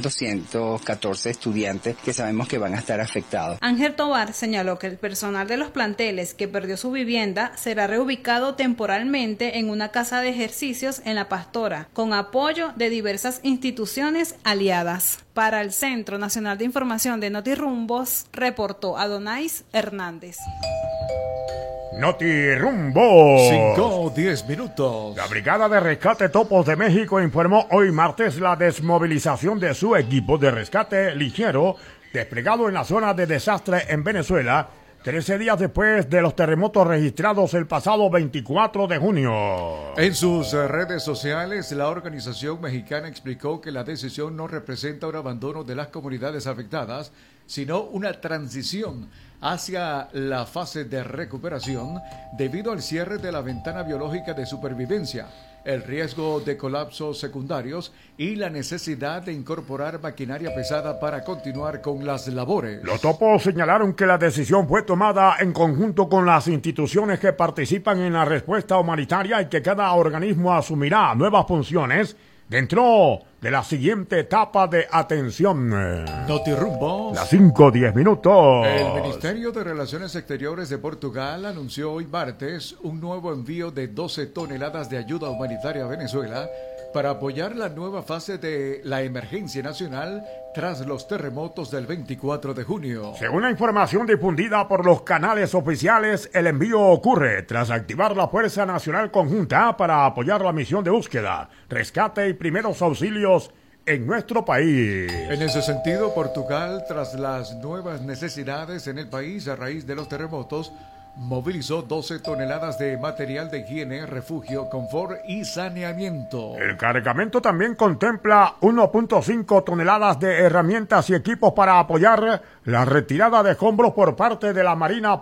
214 estudiantes que sabemos que van a estar afectados. Ángel Tovar señaló que el personal de los planteles que perdió su vivienda será reubicado temporalmente en una casa de ejercicios en La Pastora, con apoyo de diversas instituciones aliadas. Para el Centro Nacional de Información de Notirrumbos, reportó Adonais Hernández. Notirrumbos. 5:10 minutos. La Brigada de Rescate Topos de México informó hoy martes la desmovilización de su equipo de rescate ligero desplegado en la zona de desastre en Venezuela, 13 días después de los terremotos registrados el pasado 24 de junio. En sus redes sociales, la organización mexicana explicó que la decisión no representa un abandono de las comunidades afectadas, sino una transición hacia la fase de recuperación debido al cierre de la ventana biológica de supervivencia, el riesgo de colapsos secundarios y la necesidad de incorporar maquinaria pesada para continuar con las labores. Los topos señalaron que la decisión fue tomada en conjunto con las instituciones que participan en la respuesta humanitaria y que cada organismo asumirá nuevas funciones dentro de la siguiente etapa de atención. Notirrumbos. Las 5:10 minutos. El Ministerio de Relaciones Exteriores de Portugal anunció hoy martes un nuevo envío de 12 toneladas de ayuda humanitaria a Venezuela para apoyar la nueva fase de la emergencia nacional tras los terremotos del 24 de junio. Según la información difundida por los canales oficiales, el envío ocurre tras activar la Fuerza Nacional Conjunta para apoyar la misión de búsqueda, rescate y primeros auxilios en nuestro país. En ese sentido, Portugal, tras las nuevas necesidades en el país a raíz de los terremotos, movilizó 12 toneladas de material de higiene, refugio, confort y saneamiento. El cargamento también contempla 1.5 toneladas de herramientas y equipos para apoyar la retirada de escombros por parte de la Marina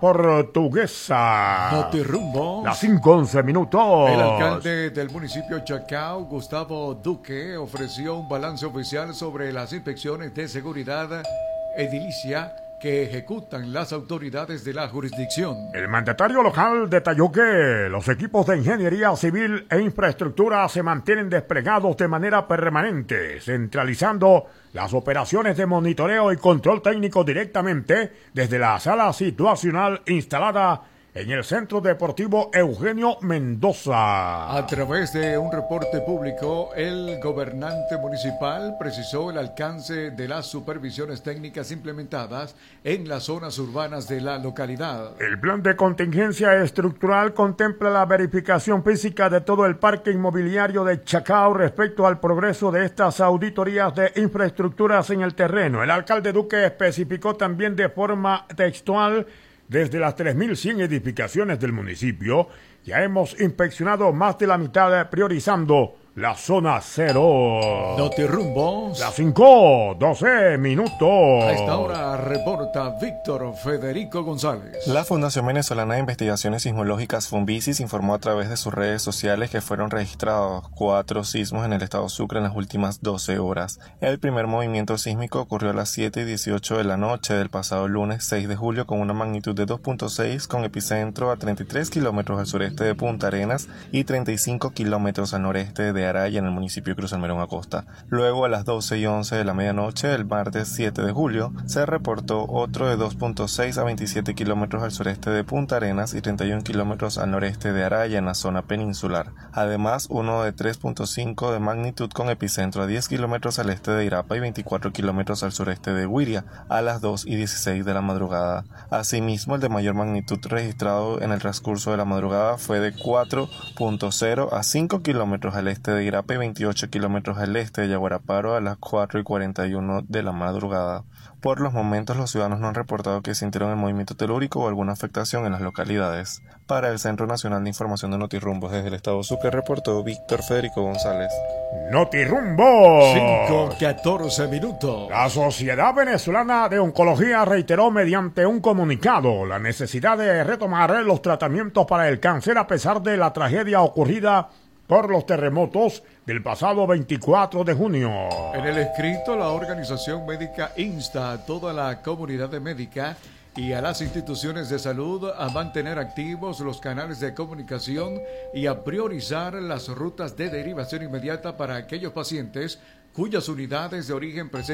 Portuguesa. Notirrumbos. Las 5:11 minutos. El alcalde del municipio Chacao, Gustavo Duque, ofreció un balance oficial sobre las inspecciones de seguridad edilicia que ejecutan las autoridades de la jurisdicción. El mandatario local detalló que los equipos de ingeniería civil e infraestructura se mantienen desplegados de manera permanente, centralizando las operaciones de monitoreo y control técnico directamente desde la sala situacional instalada en el Centro Deportivo Eugenio Mendoza. A través de un reporte público, el gobernante municipal precisó el alcance de las supervisiones técnicas implementadas en las zonas urbanas de la localidad. El plan de contingencia estructural contempla la verificación física de todo el parque inmobiliario de Chacao respecto al progreso de estas auditorías de infraestructuras en el terreno. El alcalde Duque especificó también de forma textual: desde las 3.100 edificaciones del municipio, ya hemos inspeccionado más de la mitad, priorizando la zona 0. Notirrumbos. Las 5:12 minutos. A esta hora reporta Víctor Federico González. La Fundación Venezolana de Investigaciones Sismológicas Funvisis informó a través de sus redes sociales que fueron registrados 4 sismos en el estado Sucre en las últimas 12 horas. El primer movimiento sísmico ocurrió a las 7:18 de la noche del pasado lunes 6 de julio con una magnitud de 2.6 con epicentro a 33 kilómetros al sureste de Punta Arenas y 35 kilómetros al noreste de Araya en el municipio de Cruz Almerón Acosta. Luego a las 12:11 de la medianoche del martes 7 de julio se reportó otro de 2.6 a 27 kilómetros al sureste de Punta Arenas y 31 kilómetros al noreste de Araya en la zona peninsular. Además uno de 3.5 de magnitud con epicentro a 10 kilómetros al este de Irapa y 24 kilómetros al sureste de Huiria a las 2:16 de la madrugada. Asimismo el de mayor magnitud registrado en el transcurso de la madrugada fue de 4.0 a 5 kilómetros al este de Irapa y 28 kilómetros al este de Yaguaraparo a las 4:41 de la madrugada. Por los momentos, los ciudadanos no han reportado que sintieron el movimiento telúrico o alguna afectación en las localidades. Para el Centro Nacional de Información de Notirrumbos desde el estado Sucre reportó Víctor Federico González. Notirrumbos. 5:14 minutos. La Sociedad Venezolana de Oncología reiteró mediante un comunicado la necesidad de retomar los tratamientos para el cáncer a pesar de la tragedia ocurrida por los terremotos del pasado 24 de junio. En el escrito, la organización médica insta a toda la comunidad médica y a las instituciones de salud a mantener activos los canales de comunicación y a priorizar las rutas de derivación inmediata para aquellos pacientes cuyas unidades de origen presentan